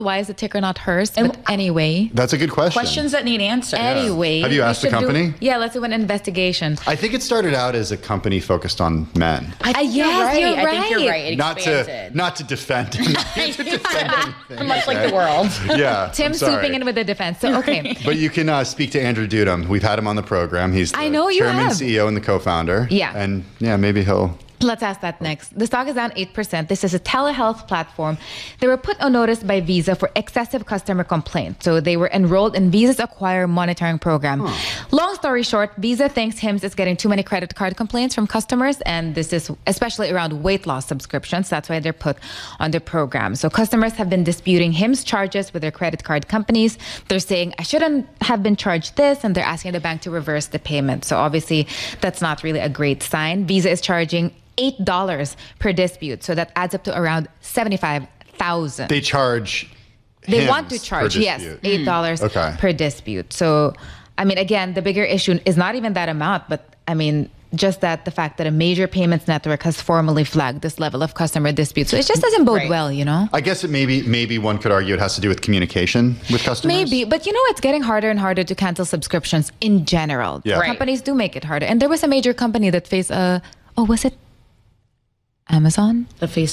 Why is the ticker not hers? But anyway. That's a good question. Questions that need answers. Anyway. Have you asked the company? Let's do an investigation. I think it started out as a company focused on men. I think you're right. It expanded. Not to defend. Much like the world. Yeah. Tim swooping in with the defense. So, okay. But you can speak to Andrew Dudum. We've had him on the program. He's the chairman, CEO, and the co-founder. Yeah. And maybe he'll... Let's ask that next. The stock is down 8%. This is a telehealth platform. They were put on notice by Visa for excessive customer complaints. So they were enrolled in Visa's Acquire Monitoring Program. Long story short, Visa thinks Hims is getting too many credit card complaints from customers. And this is especially around weight loss subscriptions. That's why they're put on the program. So customers have been disputing Hims charges with their credit card companies. They're saying, I shouldn't have been charged this. And they're asking the bank to reverse the payment. So obviously, that's not really a great sign. Visa is charging $8 per dispute. So that adds up to around $75,000. They charge They want to charge, yes, $8 per dispute. So, I mean, again, the bigger issue is not even that amount, but I mean, just that the fact that a major payments network has formally flagged this level of customer disputes. So it just doesn't bode well, you know? I guess maybe one could argue it has to do with communication with customers. Maybe, but you know, it's getting harder and harder to cancel subscriptions in general. Yeah. Companies do make it harder. And there was a major company that faced was it Amazon?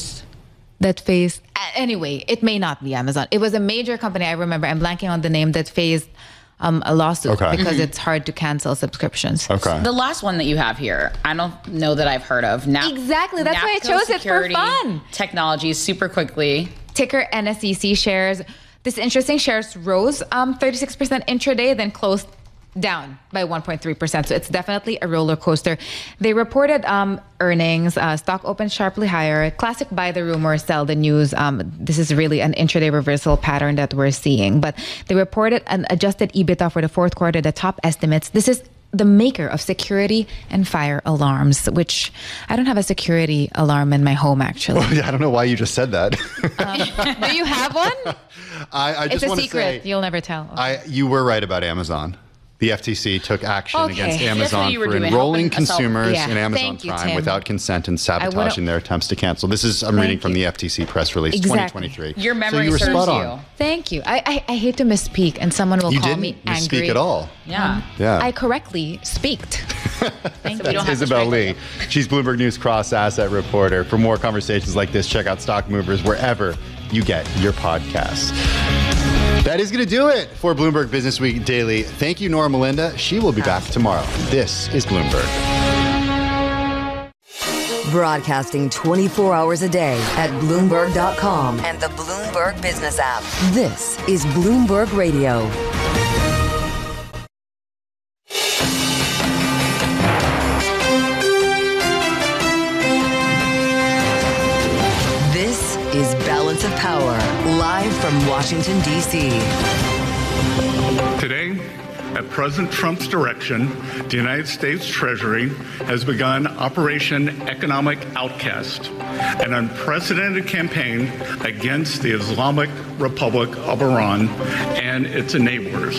Anyway, it may not be Amazon. It was a major company, I remember. I'm blanking on the name, that faced a lawsuit because it's hard to cancel subscriptions. Okay. The last one that you have here, I don't know that I've heard of. Exactly. That's why I chose it for fun. Technologies, super quickly. Ticker NSCC shares. This interesting, shares rose 36% intraday, then closed down by 1.3%. So it's definitely a roller coaster. They reported earnings. Stock opened sharply higher. Classic buy the rumor, sell the news. This is really an intraday reversal pattern that we're seeing. But they reported an adjusted EBITDA for the fourth quarter, the top estimates. This is the maker of security and fire alarms, which I don't have a security alarm in my home, actually. Well, I don't know why you just said that. Do you have one? I just want to say, it's a secret. You'll never tell. You were right about Amazon. The FTC took action against Amazon for enrolling consumers in Amazon Prime without consent and sabotaging their attempts to cancel. I'm reading from the FTC press release 2023. Your memory serves you. Thank you. I hate to misspeak and someone will call me angry. You didn't misspeak at all. Yeah. I correctly speaked. Thank you. That's Isabel Lee. She's Bloomberg News cross-asset reporter. For more conversations like this, check out Stock Movers wherever you get your podcasts. That is going to do it for Bloomberg Business Week Daily. Thank you, Nora Melinda. She will be back tomorrow. This is Bloomberg. Broadcasting 24 hours a day at Bloomberg.com and the Bloomberg Business app. This is Bloomberg Radio. This is Balance of Power, live from Washington, D.C. Today, at President Trump's direction, the United States Treasury has begun Operation Economic Outcast, an unprecedented campaign against the Islamic Republic of Iran and its enablers.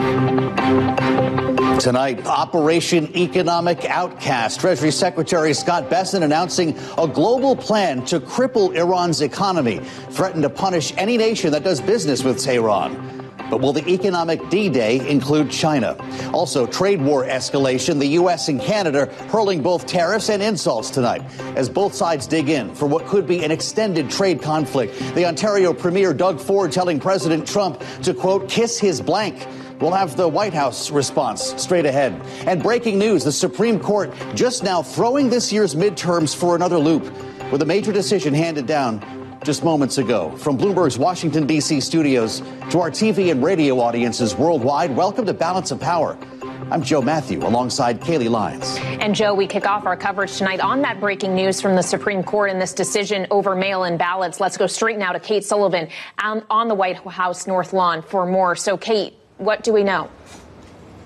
Tonight, Operation Economic Outcast. Treasury Secretary Scott Bessent announcing a global plan to cripple Iran's economy, threaten to punish any nation that does business with Tehran. But will the economic D-Day include China? Also, trade war escalation, the U.S. and Canada hurling both tariffs and insults tonight as both sides dig in for what could be an extended trade conflict. The Ontario Premier Doug Ford telling President Trump to, quote, kiss his blank. We'll have the White House response straight ahead. And breaking news, the Supreme Court just now throwing this year's midterms for another loop with a major decision handed down just moments ago. From Bloomberg's Washington, D.C. studios to our TV and radio audiences worldwide, welcome to Balance of Power. I'm Joe Matthew alongside Kaylee Lyons. And Joe, we kick off our coverage tonight on that breaking news from the Supreme Court in this decision over mail-in ballots. Let's go straight now to Kate Sullivan on the White House North Lawn for more. So, Kate, what do we know?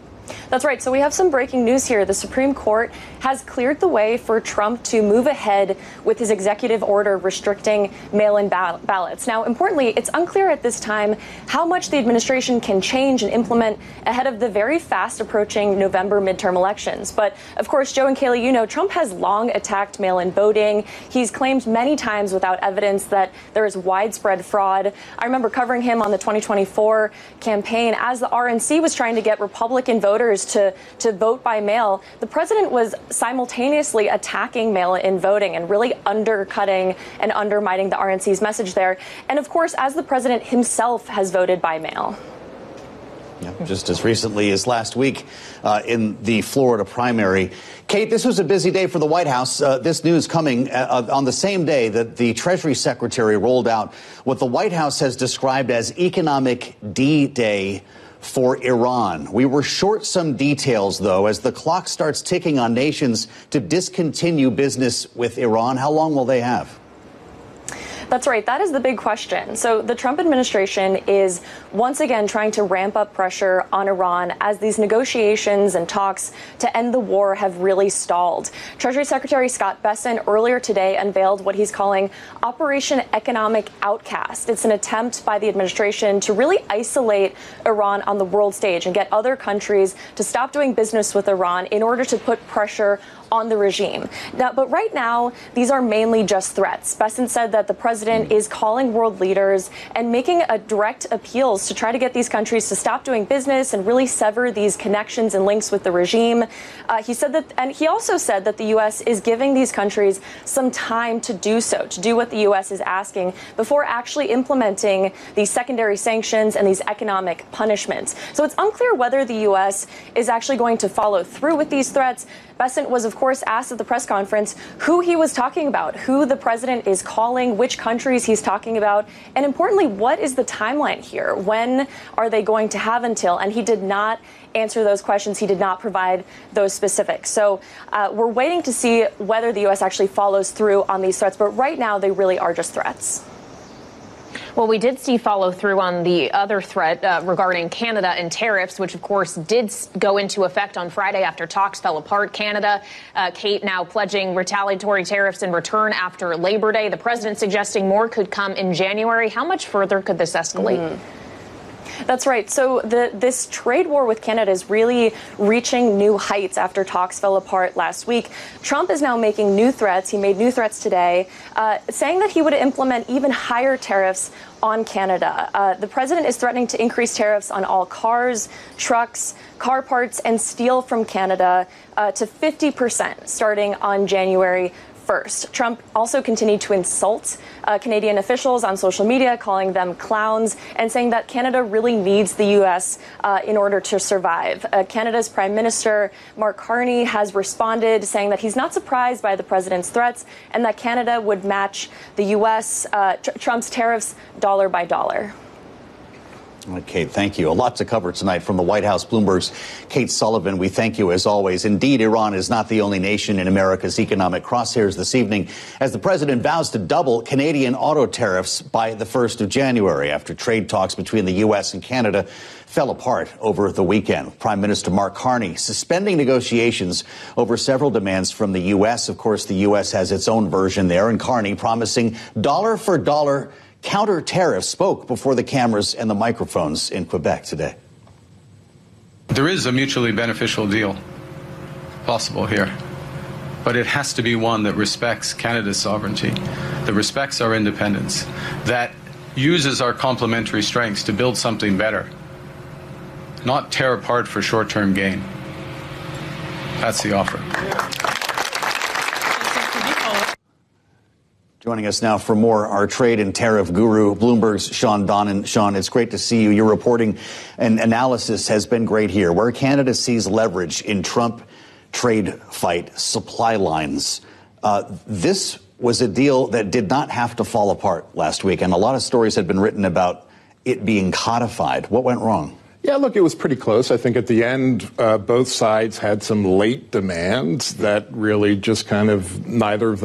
That's right. So we have some breaking news here. The Supreme Court has cleared the way for Trump to move ahead with his executive order restricting mail-in ballots. Now, importantly, it's unclear at this time how much the administration can change and implement ahead of the very fast approaching November midterm elections. But of course, Joe and Kaylee, you know, Trump has long attacked mail-in voting. He's claimed many times without evidence that there is widespread fraud. I remember covering him on the 2024 campaign as the RNC was trying to get Republican voters to vote by mail. The president was simultaneously attacking mail-in voting and really undercutting and undermining the RNC's message there. And of course, as the president himself has voted by mail. Yeah, just as recently as last week in the Florida primary. Kate, this was a busy day for the White House. This news coming on the same day that the Treasury Secretary rolled out what the White House has described as economic D-Day for Iran. We were short some details, though, as the clock starts ticking on nations to discontinue business with Iran. How long will they have? That's right. That is the big question. So the Trump administration is once again trying to ramp up pressure on Iran as these negotiations and talks to end the war have really stalled. Treasury Secretary Scott Bessent earlier today unveiled what he's calling Operation Economic Outcast. It's an attempt by the administration to really isolate Iran on the world stage and get other countries to stop doing business with Iran in order to put pressure on the regime. Now, but right now, these are mainly just threats. Bessent said that the president is calling world leaders and making a direct appeals to try to get these countries to stop doing business and really sever these connections and links with the regime. He said that, and he also said that the U.S. is giving these countries some time to do so, to do what the U.S. is asking before actually implementing these secondary sanctions and these economic punishments. So it's unclear whether the U.S. is actually going to follow through with these threats. Bessent was, of course, asked at the press conference who he was talking about, who the president is calling, which countries he's talking about, and importantly, what is the timeline here? When are they going to have until? And he did not answer those questions. He did not provide those specifics. So we're waiting to see whether the U.S. actually follows through on these threats. But right now, they really are just threats. Well, we did see follow through on the other threat regarding Canada and tariffs, which, of course, did go into effect on Friday after talks fell apart. Canada, Kate, now pledging retaliatory tariffs in return after Labor Day. The president suggesting more could come in January. How much further could this escalate? That's right. So this trade war with Canada is really reaching new heights after talks fell apart last week. Trump is now making new threats. He made new threats today, saying that he would implement even higher tariffs on Canada. The president is threatening to increase tariffs on all cars, trucks, car parts, and steel from Canada to 50% starting on January 1st. Trump also continued to insult Canadian officials on social media, calling them clowns and saying that Canada really needs the U.S. In order to survive. Canada's Prime Minister Mark Carney has responded, saying that he's not surprised by the president's threats and that Canada would match the U.S. Trump's tariffs dollar by dollar. Kate, thank you. A lot to cover tonight from the White House. Bloomberg's Kate Sullivan, we thank you as always. Indeed, Iran is not the only nation in America's economic crosshairs this evening as the president vows to double Canadian auto tariffs by the 1st of January after trade talks between the U.S. and Canada fell apart over the weekend. Prime Minister Mark Carney suspending negotiations over several demands from the U.S. Of course, the U.S. has its own version there, and Carney promising dollar for dollar counter tariffs, spoke before the cameras and the microphones in Quebec today. There is a mutually beneficial deal possible here, but it has to be one that respects Canada's sovereignty, that respects our independence, that uses our complementary strengths to build something better, not tear apart for short-term gain. That's the offer. Joining us now for more, our trade and tariff guru, Bloomberg's Sean Donnan. Sean, it's great to see you. Your reporting and analysis has been great here. Where Canada sees leverage in Trump trade fight, supply lines. This was a deal that did not have to fall apart last week, and a lot of stories had been written about it being codified. What went wrong? Yeah, look, it was pretty close. I think at the end, both sides had some late demands that really just kind of neither of them